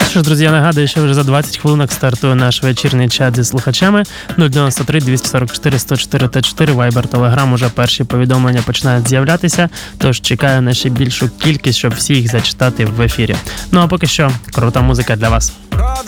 Що ж, друзі, я нагадую, що вже за 20 хвилинок стартує наш вечірній чат зі слухачами. 093 244 104 Т4, Viber, Telegram, уже перші повідомлення починають з'являтися, тож чекаю на ще більшу кількість, щоб всі їх зачитати в ефірі. Ну а поки що, крута музика для вас.